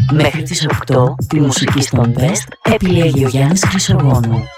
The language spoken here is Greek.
Μέχρι τις 8 τη μουσική στον Best επιλέγει ο Γιάννης Χρυσογόνου.